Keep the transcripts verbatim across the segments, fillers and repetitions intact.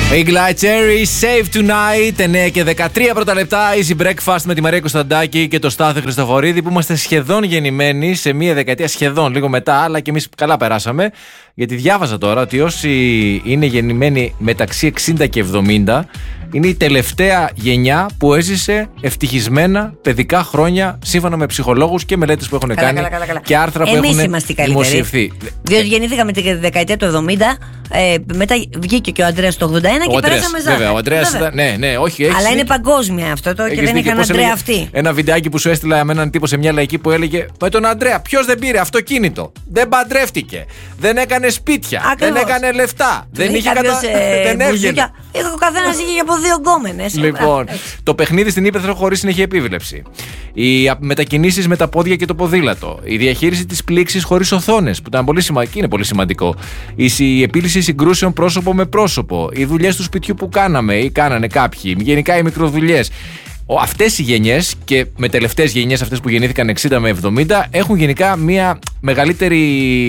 Igla Cherry, Save Tonight, εννέα και δεκατρία πρώτα λεπτά. Easy Breakfast με τη Μαρία Κωνσταντάκη και το Στάθη Χριστοφορίδη, που είμαστε σχεδόν γεννημένοι σε μία δεκαετία, σχεδόν λίγο μετά, αλλά και εμείς καλά περάσαμε. Γιατί διάβαζα τώρα ότι όσοι είναι γεννημένοι μεταξύ εξήντα και εβδομήντα είναι η τελευταία γενιά που έζησε ευτυχισμένα παιδικά χρόνια, σύμφωνα με ψυχολόγους και μελέτες που έχουν καλά, κάνει καλά, καλά, καλά. Και άρθρα εμείς που έχουν δημοσιευθεί. Διότι γεννήθηκαμε τη δεκαετία του εβδομήντα, ε, μετά βγήκε και ο Αντρέας το ογδόντα ένα ο και Αντρέας, περάσαμε ζάχαρη. Βέβαια, ο Αντρέας ήταν, ναι, ναι, όχι, έχεις αλλά είναι δίκιο. παγκόσμια αυτό το και δεν είχαν Αντρέα αυτή. Ένα βιντεάκι που σου έστειλα με έναν τύπο σε μια λαϊκή που έλεγε: με τον Αντρέα, ποιος δεν πήρε αυτοκίνητο, δεν παντρεύτηκε, δεν έκανε σπίτια, ακριβώς. Δεν έκανε λεφτά, δεν είχε κατα... ε, δεν έβγαινε. Ο καθένας είχε από δύο γκόμενες. Λοιπόν, το παιχνίδι στην ύπαιθρο χωρίς συνεχή επίβλεψη. Οι μετακινήσεις με τα πόδια και το ποδήλατο. Η διαχείριση της πλήξης χωρίς οθόνες, που ήταν πολύ σημαντικό, είναι πολύ σημαντικό. Η επίλυση συγκρούσεων πρόσωπο με πρόσωπο. Οι δουλειές του σπιτιού που κάναμε ή κάνανε κάποιοι. Γενικά οι μικροδουλειές. Αυτές οι γενιές και με τελευταίες γενιές, αυτές που γεννήθηκαν εξήντα με εβδομήντα, έχουν γενικά μια μεγαλύτερη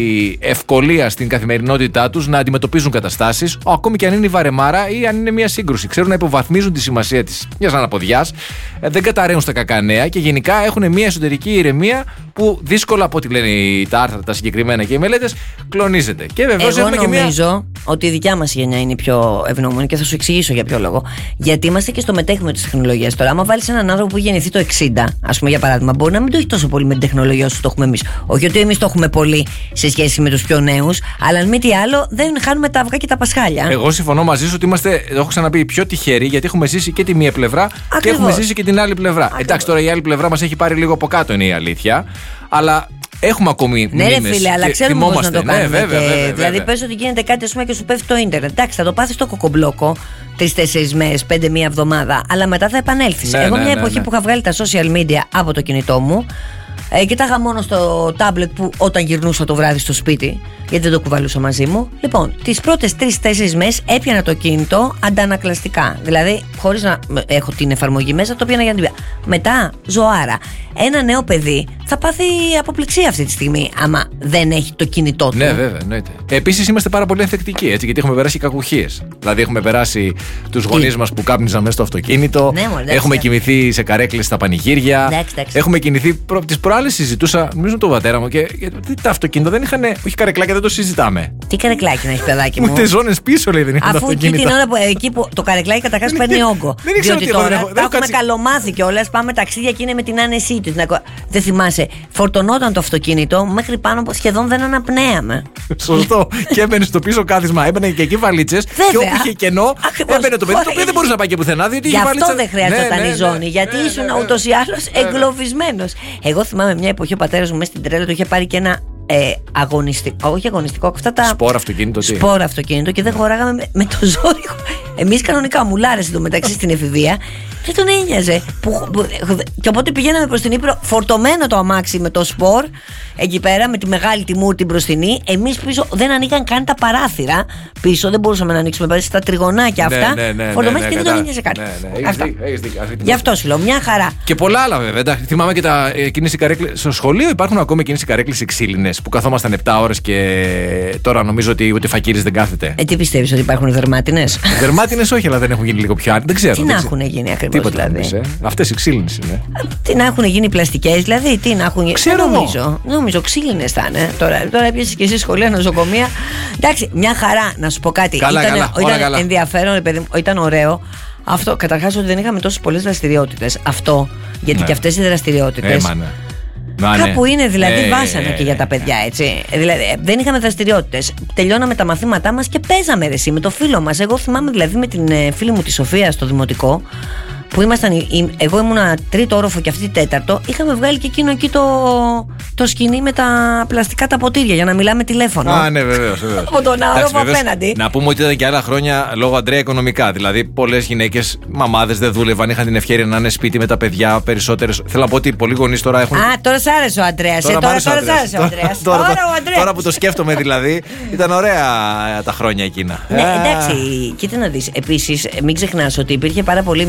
ευκολία στην καθημερινότητά τους να αντιμετωπίζουν καταστάσεις, ακόμη και αν είναι η βαρεμάρα ή αν είναι μια σύγκρουση. Ξέρουν να υποβαθμίζουν τη σημασία της μιας αναποδιάς, δεν καταραίουν στα κακά νέα και γενικά έχουν μια εσωτερική ηρεμία που δύσκολα, από ό,τι λένε τα άρθρα τα συγκεκριμένα και οι μελέτες, κλονίζεται. Και βεβαίως εγώ έχουμε νομίζω και μια... ότι η δικιά μας γενιά είναι η πιο ευγνώμονη και θα σου εξηγήσω για ποιο λόγο. Γιατί είμαστε και στο μετέχμιο της τεχνολογίας τώρα. Άμα βάλεις έναν άνθρωπο που γεννηθεί το εξήντα, ας πούμε για παράδειγμα, μπορεί να μην το έχει τόσο πολύ με την τεχνολογία όσο το έχουμε εμείς. Όχι ότι εμείς το έχουμε πολύ σε σχέση με τους πιο νέους, αλλά αν μη τι άλλο, δεν χάνουμε τα αυγά και τα πασχάλια. Εγώ συμφωνώ μαζί σου ότι είμαστε, το έχω ξαναπεί, πιο τυχεροί, γιατί έχουμε ζήσει και τη μία πλευρά. Ακριβώς. Και έχουμε ζήσει και την άλλη πλευρά. Ακριβώς. Εντάξει, τώρα η άλλη πλευρά μας έχει πάρει λίγο από κάτω, είναι η αλήθεια. Αλλά έχουμε ακόμη ναι, μνήμες. Ναι, ρε φίλε, αλλά ξέρουμε πώς να το κάνουμε. Ναι, βέβαια, και, βέβαια, βέβαια. Δηλαδή, πες ότι γίνεται κάτι, ας πούμε, και σου πέφτει το ίντερνετ. Εντάξει, θα το πάθεις στο κοκομπλόκο τρεις-τέσσερις μέρες, πέντε μία εβδομάδα, αλλά μετά θα επανέλθεις. Ναι, Εγώ, ναι, μια ναι, εποχή ναι. που είχα βγάλει τα social media από το κινητό μου, ε, κοιτάγα μόνο στο τάμπλετ που όταν γυρνούσα το βράδυ στο σπίτι, γιατί δεν το κουβαλούσα μαζί μου. Λοιπόν, τις πρώτες τρεις-τέσσερις μέρες έπιανα το κινητό αντανακλαστικά. Δηλαδή, χωρίς να έχω την εφαρμογή μέσα, το πιανα για να την πιω. Μετά, ζωάρα. Ένα νέο παιδί θα πάθει αποπληξία αυτή τη στιγμή, άμα δεν έχει το κινητό του. Ναι, βέβαια, εννοείται. Επίσης, είμαστε πάρα πολύ ενθεκτικοί, έτσι, γιατί έχουμε περάσει κακουχίες. Δηλαδή, έχουμε περάσει τους γονείς μας που κάπνιζαν μέσα στο αυτοκίνητο. Ναι, μόλις, έχουμε κοιμηθεί σε καρέκλες στα πανηγύρια. Εντάξει, εντάξει. Έχουμε κινηθεί. Προ... Τις προάλλες συζητούσα, νομίζω τον πατέρα μου, και τα αυτοκίνητα δεν είχαν. Όχι καρεκλάκια, δεν το συζητάμε. Τι καρεκλάκι να έχει, παιδάκι μου. Ούτε ζώνες πίσω, λέει, δεν είχαν. Αφού εκεί την ώρα που, εκεί που το καρεκλάκι καταρχάς παίρνει όγκο. Δεν ήξερα διότι τώρα τα έχουμε καλομάθει κιόλας. Πάμε ταξίδια και είναι με την άνεσή του. Δεν θυμάσαι. Φορτωνόταν το αυτοκίνητο μέχρι πάνω που σχεδόν δεν αναπνέαμε. Σωστό. Και έμπαινε στο πίσω κάθισμα, έμπαινε και εκεί βαλίτσες. Και όπου είχε κενό, έμπαινε το παιδί, το οποίο δεν μπορούσε να πάει και πουθενά. Γι' αυτό δεν χρειάζονταν η ζώνη. Γιατί ήσουν ούτως ή άλλως εγκλωβισμένος. Εγώ θυμάμαι μια εποχή ο πατέρας μου μέσα στην τρέλα του είχε πάρει και ένα. Ε, αγωνιστικό, όχι αγωνιστικό, αυτά τα. Σπορ αυτοκίνητο. Σπορ αυτοκίνητο και δεν χωράγαμε με, με το ζόρι. Εμείς κανονικά μουλάρες εντωμεταξύ στην εφηβεία και τον ένοιαζε. Που, που, και οπότε πηγαίναμε προς την Ήπειρο φορτωμένο το αμάξι με το σπορ εκεί πέρα, με τη μεγάλη τη μούρ την μπροστινή. Εμείς πίσω δεν ανοίγαν καν τα παράθυρα. Πίσω δεν μπορούσαμε να ανοίξουμε πέρα στα τριγωνάκια αυτά. Ναι, ναι, ναι, φορτωμένοι ναι, και ναι, δεν τον ναι, ένοιαζε κάτι. Ναι, ναι, έχεις έχεις δίκιο, Γι' αυτό σου λέω, μια χαρά. Και πολλά άλλα βέβαια. Θυμάμαι και τα εκείνες οι καρέκλες. Στο σχολείο υπάρχουν ακόμη εκείνες οι καρέκλες εξήλινες που καθόμασταν επτά ώρες και τώρα νομίζω ότι ούτε φακύρης δεν κάθεται. Ε, τι πιστεύεις, ότι υπάρχουν δερμάτινες? Δερμάτινες όχι, αλλά δεν έχουν γίνει λίγο πιο άντι. Δεν ξέρω. Τι δεν να ξέρω. έχουν γίνει ακριβώς δηλαδή. Ε? Αυτές οι ξύλινες είναι. Τι να έχουν γίνει πλαστικές, δηλαδή, τι να έχουν γίνει. Ξέρω εγώ. Νομίζω, νομίζω ξύλινες θα είναι. Τώρα, τώρα έπιασες και εσύ σχολεία, νοσοκομεία. Εντάξει, μια χαρά να σου πω κάτι. Καλά, ήταν καλά, ήταν καλά. ενδιαφέρον, παιδί, ήταν ωραίο. Αυτό, καταρχάς, ότι δεν είχαμε τόσες πολλές δραστηριότητες. Αυτό, γιατί ναι. και αυτές οι δραστηριότητες. Ε, Να, κάπου ναι. είναι δηλαδή ε, βάσανο ε, και για τα παιδιά, έτσι. Δηλαδή, δεν είχαμε δραστηριότητες. Τελειώναμε τα μαθήματά μας και παίζαμε ρε εσύ με το φίλο μας. Εγώ θυμάμαι δηλαδή με την ε, φίλη μου τη Σοφία στο δημοτικό, που ήμασταν, εγώ ήμουνα τρίτο όροφο και αυτή τέταρτο. Είχαμε βγάλει και εκείνο εκεί το, το σκηνή με τα πλαστικά τα ποτήρια για να μιλάμε τηλέφωνο. Α, ναι, βεβαίως. Από τον όροφο απέναντι. Να πούμε ότι ήταν και άλλα χρόνια λόγω Αντρέα οικονομικά. Δηλαδή, πολλές γυναίκες, μαμάδες δεν δούλευαν, είχαν την ευκαιρία να είναι σπίτι με τα παιδιά περισσότερες. Θέλω να πω ότι πολλοί γονείς τώρα έχουν. Α, τώρα σ' άρεσε ο Αντρέας. Τώρα, τώρα, τώρα σ' άρεσε ο Αντρέας. Τώρα, τώρα, τώρα, τώρα που το σκέφτομαι δηλαδή, ήταν ωραία τα χρόνια εκείνα. Ναι, εντάξει, κοίτα να δεις. Επίσης, μην ξεχνάς ότι υπήρχε πάρα πολύ μια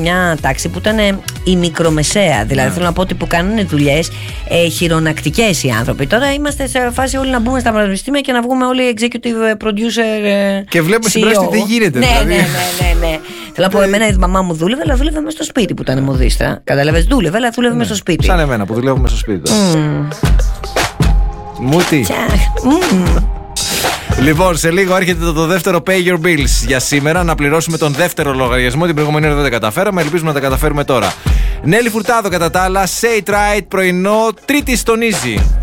τάξη που ήταν η μικρομεσαία. Δηλαδή, yeah. θέλω να πω ότι που κάνουν δουλειές ε, χειρονακτικές οι άνθρωποι. Τώρα είμαστε σε φάση όλοι να μπούμε στα πανεπιστήμια και να βγούμε όλοι executive producer. Ε, και βλέπουμε στην πράξη τι γίνεται. Ναι, δηλαδή. ναι, ναι, ναι, ναι. Θέλω να πω, εμένα η μαμά μου δούλευε, αλλά δούλευε μέσα στο σπίτι που ήταν μοδίστρα. Κατάλαβες, δούλευε, αλλά δούλευε ναι. μέσα στο σπίτι. Σαν εμένα που δουλεύω μέσα στο σπίτι. Mm. Μου τι. Mm. Λοιπόν, σε λίγο έρχεται το, το δεύτερο Pay Your Bills για σήμερα. Να πληρώσουμε τον δεύτερο λογαριασμό. Την προηγούμενη ώρα δεν τα καταφέραμε. Ελπίζουμε να τα καταφέρουμε τώρα. Νέλη Φουρτάδο κατά τα άλλα. Say it right, πρωινό, Τρίτη στον Easy.